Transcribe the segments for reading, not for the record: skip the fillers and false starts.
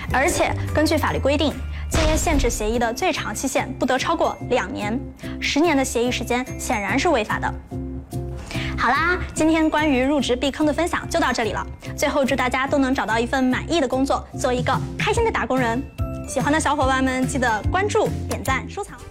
而且根据法律规定，戒烟限制协议的最长期限不得超过2年，10年的协议时间显然是违法的。好啦，今天关于入职避坑的分享就到这里了。最后祝大家都能找到一份满意的工作，做一个开心的打工人。喜欢的小伙伴们记得关注、点赞、收藏。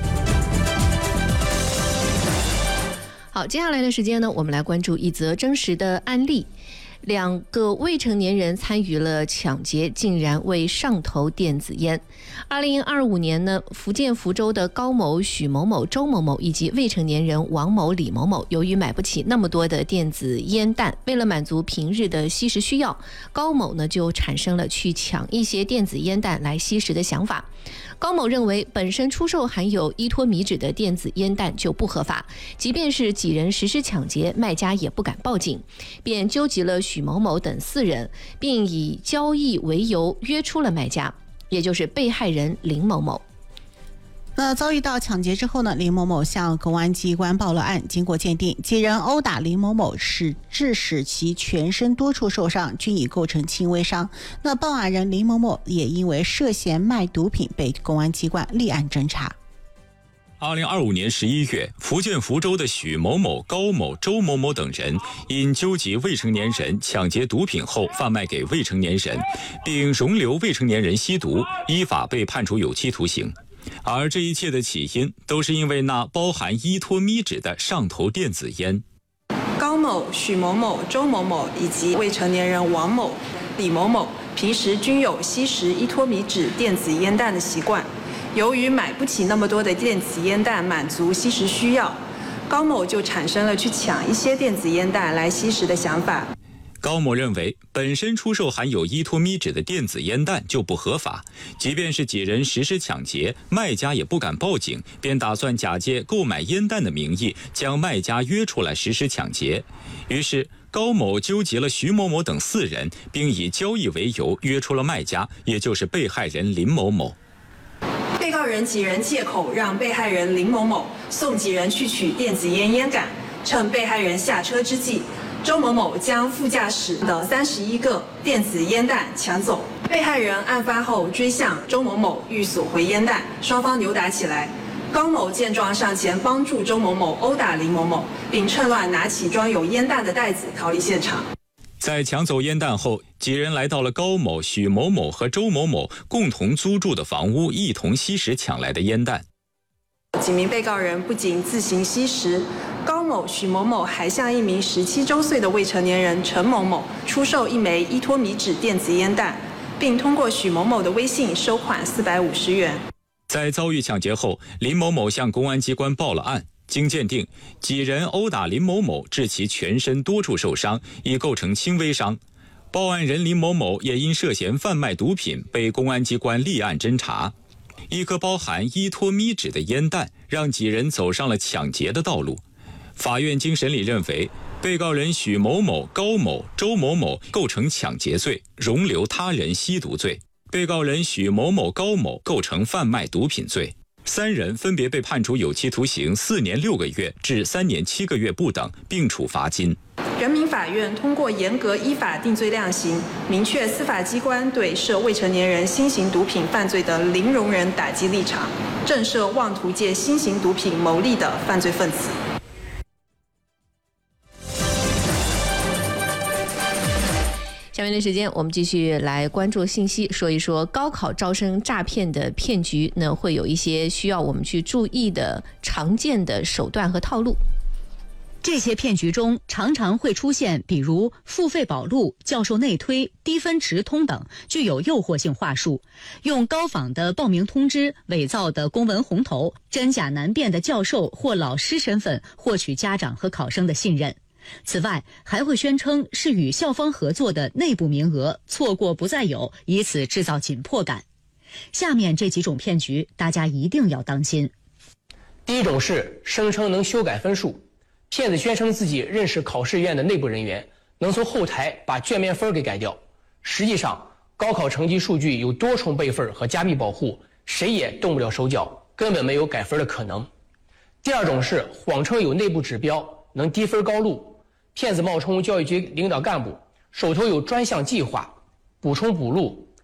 好，接下来的时间呢，我们来关注一则真实的案例。2个未成年人参与了抢劫，竟然未上头电子烟。2025年呢，福建福州的高某、许某某、周某某以及未成年人王某、李某某，由于买不起那么多的电子烟弹，为了满足平日的吸食需要，高某呢就产生了去抢一些电子烟弹来吸食的想法。高某认为，本身出售含有依托米脂的电子烟弹就不合法，即便是几人实施抢劫，卖家也不敢报警，便纠集了许某某等4人，并以交易为由约出了卖家，也就是被害人林某某。 那遭遇到抢劫之后呢，林某某向公安机关报了案。经过鉴定，几人殴打林某某致使其全身多处受伤，均已构成轻微伤。那报案人林某某也因为涉嫌卖毒品被公安机关立案侦查。 2025年11月，福建福州的许某某、高某、周某某等人因纠集未成年人抢劫毒品后贩卖给未成年人，并容留未成年人吸毒，依法被判处有期徒刑。而这一切的起因都是因为那包含依托咪脂的上头电子烟。 高某、许某某、周某某以及未成年人王某、李某某平时均有吸食依托米脂电子烟弹的习惯，由于买不起那么多的电子烟弹满足吸食需要，高某就产生了去抢一些电子烟弹来吸食的想法。 高某认为，本身出售含有依托咪脂的电子烟弹就不合法，即便是几人实施抢劫，卖家也不敢报警，便打算假借购买烟弹的名义，将卖家约出来实施抢劫。于是，高某纠集了徐某某等4人，并以交易为由约出了卖家，也就是被害人林某某。 被告人几人借口让被害人林某某送几人去取电子烟烟杆，趁被害人下车之际，周某某将副驾驶的31个电子烟弹抢走。被害人案发后追向周某某欲索回烟弹，双方扭打起来。高某见状上前帮助周某某殴打林某某，并趁乱拿起装有烟弹的袋子逃离现场。 在抢走烟弹后，几人来到了高某、许某某和周某某共同租住的房屋，一同吸食抢来的烟弹。 几名被告人不仅自行吸食，高某、许某某还向一名17周岁的未成年人陈某某出售1枚依托米脂电子烟弹，并通过许某某的微信收款450元。 在遭遇抢劫后，林某某向公安机关报了案。经鉴定，几人殴打林某某，致其全身多处受伤，已构成轻微伤。报案人林某某也因涉嫌贩卖毒品被公安机关立案侦查。一颗包含依托咪脂的烟弹，让几人走上了抢劫的道路。法院经审理认为，被告人许某某、高某、周某某构成抢劫罪、容留他人吸毒罪；被告人许某某、高某构成贩卖毒品罪。3人分别被判处有期徒刑4年6个月至3年7个月不等，并处罚金。 人民法院通过严格依法定罪量刑，明确司法机关对涉未成年人新型毒品犯罪的零容忍打击立场，震慑妄图借新型毒品牟利的犯罪分子。 下面的时间，我们继续来关注信息，说一说高考招生诈骗的骗局呢，会有一些需要我们去注意的常见的手段和套路。 这些骗局中常常会出现比如付费保录、教授内推、低分直通等具有诱惑性话术，用高仿的报名通知、伪造的公文红头、真假难辨的教授或老师身份获取家长和考生的信任。此外，还会宣称是与校方合作的内部名额，错过不再有，以此制造紧迫感。下面这几种骗局，大家一定要当心。 第一种是声称能修改分数，骗子宣称自己认识考试院的内部人员，能从后台把卷面分给改掉。实际上，高考成绩数据有多重备份和加密保护，谁也动不了手脚，根本没有改分的可能。第二种是谎称有内部指标，能低分高录。骗子冒充教育局领导干部，手头有专项计划，补充补录，